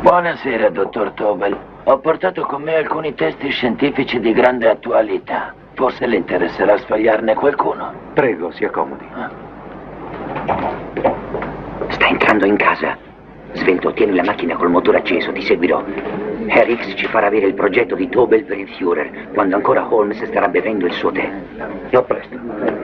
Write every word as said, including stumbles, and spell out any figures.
Buonasera, dottor Tobel. Ho portato con me alcuni testi scientifici di grande attualità. Forse le interesserà sfogliarne qualcuno. Prego, si accomodi. Sta entrando in casa. Svelto, tieni la macchina col motore acceso, ti seguirò. Harris ci farà avere il progetto di Tobel per il Führer, quando ancora Holmes starà bevendo il suo tè. A presto.